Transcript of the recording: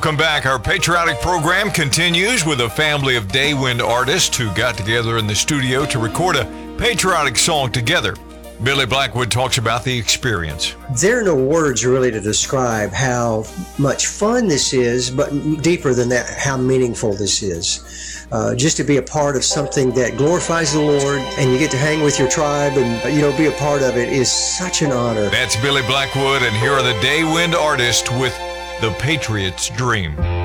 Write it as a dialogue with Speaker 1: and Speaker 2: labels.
Speaker 1: Welcome back. Our patriotic program continues with a family of Daywind artists who got together in the studio to record a patriotic song together. Billy Blackwood talks about the experience.
Speaker 2: There are no words really to describe how much fun this is, but deeper than that, how meaningful this is. Just to be a part of something that glorifies the Lord, and you get to hang with your tribe and be a part of it is such an honor.
Speaker 1: That's Billy Blackwood, and here are the Daywind artists with The Patriot's Dream.